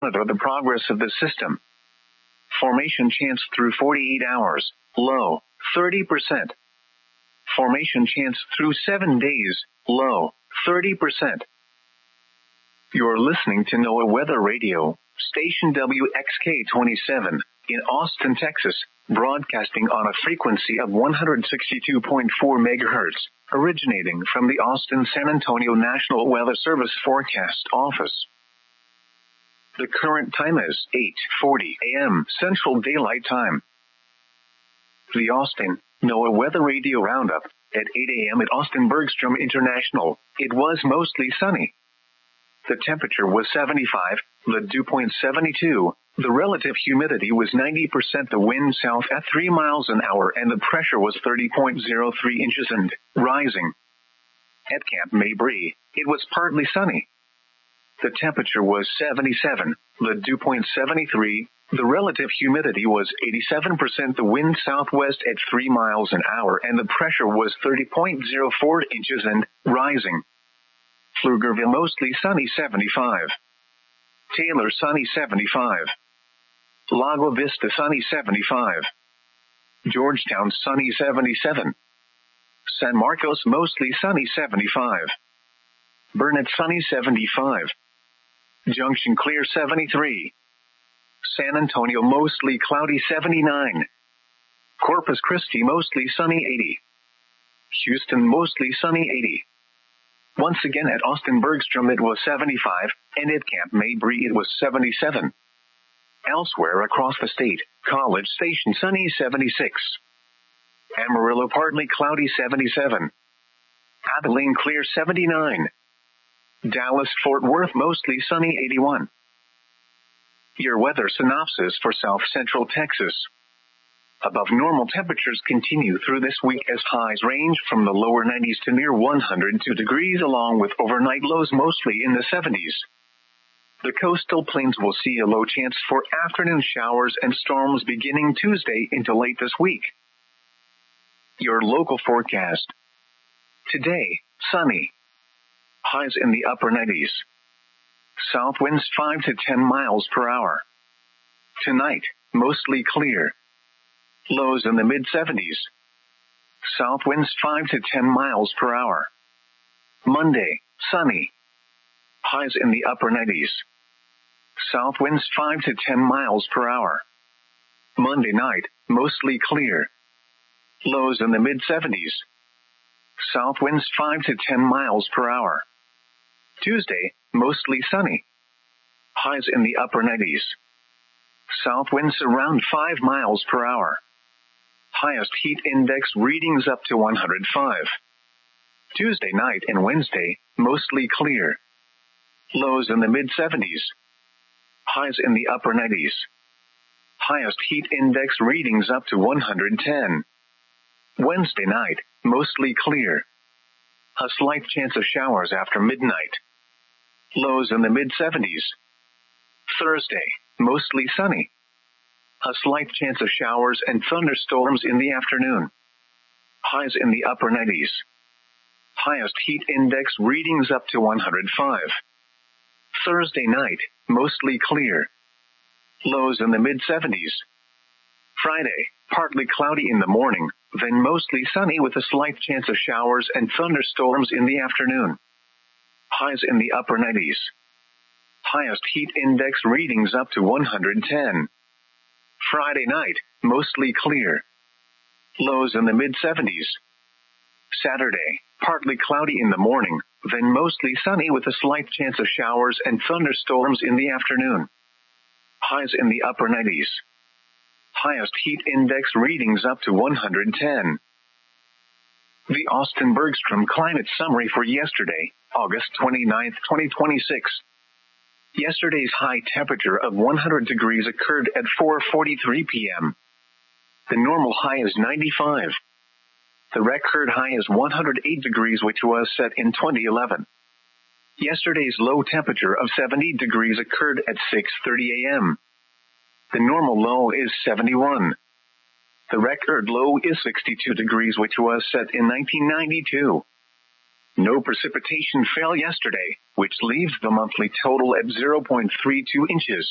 Monitor the progress of the system. Formation chance through 48 hours, low, 30%. Formation chance through 7 days, low, 30%. You're listening to NOAA Weather Radio, station WXK-27, in Austin, Texas, broadcasting on a frequency of 162.4 megahertz, originating from the Austin-San Antonio National Weather Service Forecast Office. The current time is 8:40 a.m. Central Daylight Time. The Austin NOAA Weather Radio Roundup at 8 a.m. at Austin Bergstrom International. It was mostly sunny. The temperature was 75, the dew point 72, the relative humidity was 90%, the wind south at 3 miles an hour, and the pressure was 30.03 inches and rising. At Camp Mabry, it was partly sunny. The temperature was 77, the dew point 73, the relative humidity was 87%, the wind southwest at 3 miles an hour, and the pressure was 30.04 inches and rising. Pflugerville mostly sunny 75. Taylor sunny 75. Lago Vista sunny 75. Georgetown sunny 77. San Marcos mostly sunny 75. Burnett sunny 75. Junction clear 73. San Antonio mostly cloudy 79. Corpus Christi mostly sunny 80. Houston mostly sunny 80. Once again at Austin Bergstrom it was 75, and at Camp Mabry it was 77. Elsewhere across the state, College Station sunny 76. Amarillo partly cloudy 77. Abilene clear 79. Dallas-Fort Worth mostly sunny 81. Your weather synopsis for South Central Texas. Above normal temperatures continue through this week as highs range from the lower 90s to near 102 degrees, along with overnight lows mostly in the 70s. The coastal plains will see a low chance for afternoon showers and storms beginning Tuesday into late this week. Your local forecast. Today, sunny. Highs in the upper 90s. South winds 5 to 10 miles per hour. Tonight, mostly clear. Lows in the mid-70s. South winds 5 to 10 miles per hour. Monday, sunny. Highs in the upper 90s. South winds 5 to 10 miles per hour. Monday night, mostly clear. Lows in the mid-70s. South winds 5 to 10 miles per hour. Tuesday, mostly sunny. Highs in the upper 90s. South winds around 5 miles per hour. Highest heat index readings up to 105. Tuesday night and Wednesday, mostly clear. Lows in the mid-70s. Highs in the upper 90s. Highest heat index readings up to 110. Wednesday night, mostly clear. A slight chance of showers after midnight. Lows in the mid-70s. Thursday, mostly sunny. A slight chance of showers and thunderstorms in the afternoon. Highs in the upper 90s. Highest heat index readings up to 105. Thursday night, mostly clear. Lows in the mid-70s. Friday, partly cloudy in the morning, then mostly sunny with a slight chance of showers and thunderstorms in the afternoon. Highs in the upper 90s. Highest heat index readings up to 110. Friday night, mostly clear. Lows in the mid-70s. Saturday, partly cloudy in the morning, then mostly sunny with a slight chance of showers and thunderstorms in the afternoon. Highs in the upper 90s. Highest heat index readings up to 110. The Austin Bergstrom Climate Summary for yesterday, August 29, 2026. Yesterday's high temperature of 100 degrees occurred at 4:43 p.m. The normal high is 95. The record high is 108 degrees, which was set in 2011. Yesterday's low temperature of 70 degrees occurred at 6:30 a.m. The normal low is 71. The record low is 62 degrees, which was set in 1992. No precipitation fell yesterday, which leaves the monthly total at 0.32 inches.